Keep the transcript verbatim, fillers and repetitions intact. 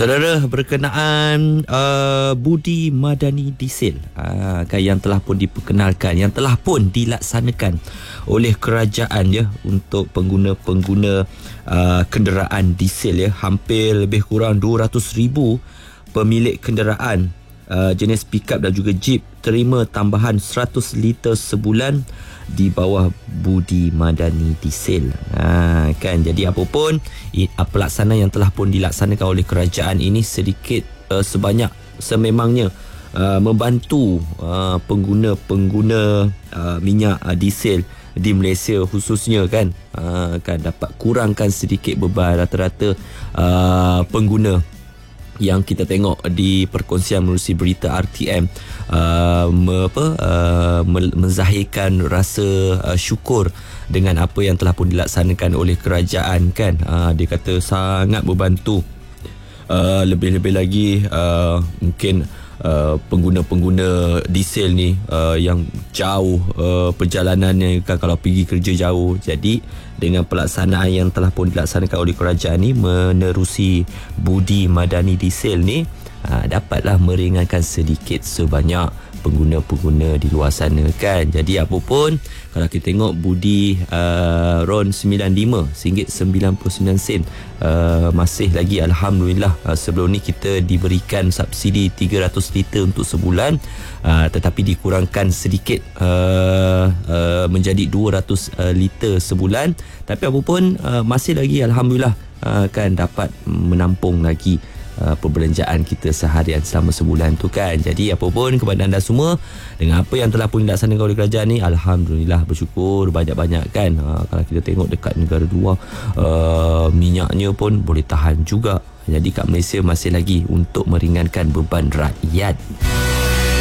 Saudara, berkenaan uh, Budi Madani Diesel uh, kan, yang telah pun diperkenalkan, yang telah pun dilaksanakan oleh kerajaan ya untuk pengguna-pengguna uh, kenderaan diesel ya, hampir lebih kurang dua ratus ribu pemilik kenderaan uh, jenis pickup dan juga jeep terima tambahan seratus liter sebulan di bawah Budi Madani Diesel. Ha, kan, jadi apapun pelaksanaan yang telah pun dilaksanakan oleh kerajaan ini sedikit uh, sebanyak sememangnya uh, membantu uh, pengguna-pengguna uh, minyak uh, diesel di Malaysia khususnya kan, uh, kan dapat kurangkan sedikit beban rata-rata uh, pengguna yang kita tengok di perkongsian menerusi berita R T M uh, me, apa, uh, menzahirkan rasa uh, syukur dengan apa yang telah pun dilaksanakan oleh kerajaan kan. Uh, dia kata sangat membantu, uh, lebih-lebih lagi uh, mungkin uh, pengguna-pengguna diesel ni uh, yang jauh uh, perjalanannya kan, kalau pergi kerja jauh. Jadi dengan pelaksanaan yang telah pun dilaksanakan oleh kerajaan ni menerusi Budi Madani Diesel ni, aa, dapatlah meringankan sedikit sebanyak pengguna-pengguna di luar sana kan. Jadi apa pun, kalau kita tengok Budi uh, RON sembilan puluh lima ringgit sembilan puluh sembilan sen uh, masih lagi Alhamdulillah. Uh, sebelum ni kita diberikan subsidi tiga ratus liter untuk sebulan, uh, tetapi dikurangkan sedikit uh, uh, menjadi dua ratus uh, liter sebulan. Tapi apa pun uh, masih lagi Alhamdulillah uh, kan dapat menampung lagi Uh, perbelanjaan kita seharian selama sebulan tu kan. Jadi apa pun kepada anda semua, dengan apa yang telah pun dilaksanakan oleh kerajaan ni, Alhamdulillah, bersyukur banyak-banyak kan. uh, Kalau kita tengok dekat negara luar, uh, minyaknya pun boleh tahan juga. Jadi kat Malaysia masih lagi untuk meringankan beban rakyat.